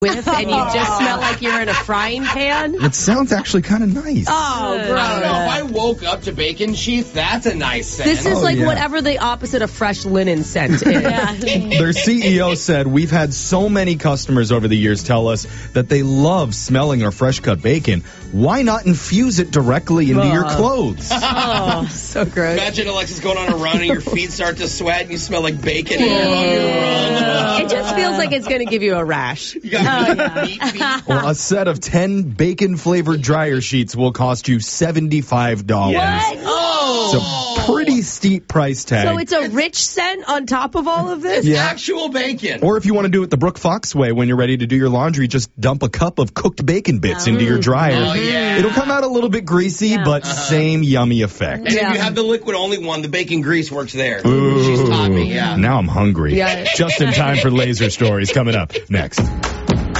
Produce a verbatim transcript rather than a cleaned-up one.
with and you just smell like you're in a frying pan? It sounds actually kind of nice. Oh, gross. I don't know. If I woke up to bacon sheath, that's a nice scent. This is Oh, like yeah. whatever the opposite of fresh linen scent is. Their C E O said, we've had so many customers over the years tell us that they love smelling our fresh cut bacon. Why not infuse it directly into your clothes? Oh, so gross. Imagine Alexis going on a run and your feet start to sweat and you smell like bacon and you're on your run. It just feels like it's going to give you a rash. You got meat feet. Well, a set of ten bacon-flavored dryer sheets will cost you seventy-five dollars. What? Oh. It's a pretty steep price tag. So it's a rich scent on top of all of this? It's actual bacon. Or if you want to do it the Brooke Fox way, when you're ready to do your laundry, just dump a cup of cooked bacon bits into your dryer. Oh, yeah. It'll come out a little bit greasy, Yeah. but Uh-huh. same yummy effect. And Yeah. if you have the liquid only one, the bacon grease works there. Ooh. She's taught me, yeah. Now I'm hungry. Yeah. Just in time for Laser Stories coming up next.